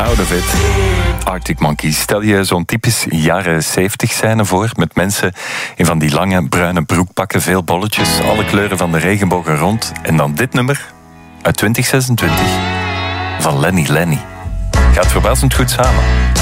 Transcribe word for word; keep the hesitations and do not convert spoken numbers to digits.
out of it. Arctic Monkeys. Stel je zo'n typisch jaren zeventig scène voor, met mensen in van die lange bruine broekpakken, veel bolletjes, alle kleuren van de regenboog er rond. En dan dit nummer uit twintig zesentwintig van Lenny Lenny. Gaat verbazend goed samen.